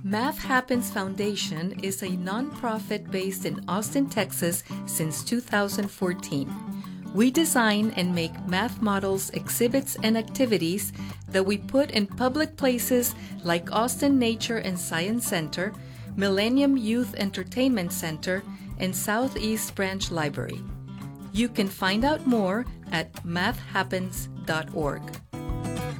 Math Happens Foundation is a nonprofit based in Austin, Texas since 2014. We design and make math models, exhibits, and activities that we put in public places like Austin Nature and Science Center, Millennium Youth Entertainment Center, and Southeast Branch Library. You can find out more at mathhappens.org.